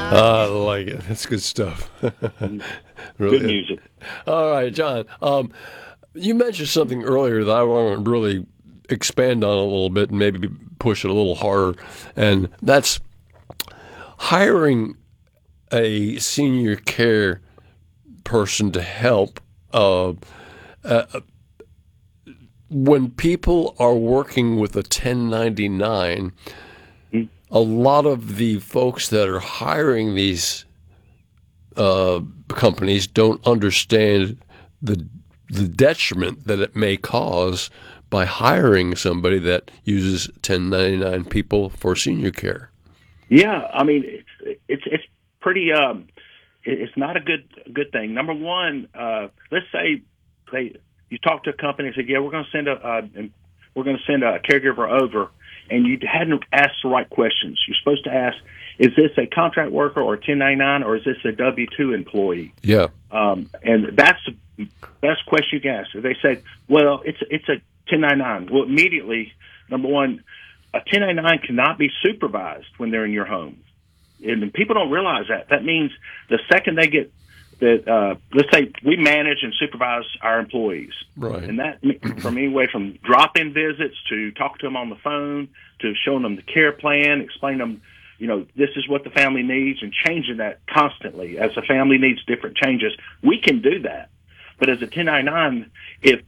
I like it. That's good stuff. Good Really is. music. All right, John. You mentioned something earlier that I want to really expand on a little bit and maybe push it a little harder, and that's hiring a senior care person to help. When people are working with a 1099, Mm. a lot of the folks that are hiring these companies don't understand the detriment that it may cause by hiring somebody that uses 1099 people for senior care. Yeah, I mean it's pretty. It's not a good thing. Number one, let's say they you talk to a company and say, yeah, we're going to send a caregiver over, and you hadn't asked the right questions. You're supposed to ask, is this a contract worker or a 1099, or is this a W-2 employee? Yeah, And that's the best question you can ask. If they say, well, it's a 1099, well, immediately, number one, a 1099 cannot be supervised when they're in your home. And people don't realize that. That means the second they get that, let's say we manage and supervise our employees, right. and that from anyway from drop-in visits to talk to them on the phone to showing them the care plan, explaining them, this is what the family needs, and changing that constantly as the family needs different changes. We can do that, but as a 1099, if